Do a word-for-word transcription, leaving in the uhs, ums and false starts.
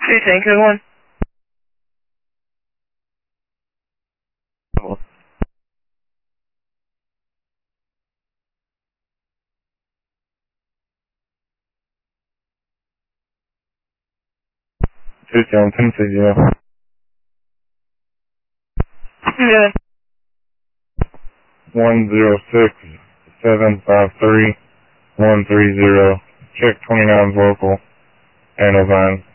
Two Tango one. Two seven ten six zero. Yeah. One zero six seven five three one three zero. Check twenty nine vocal. And Ovine.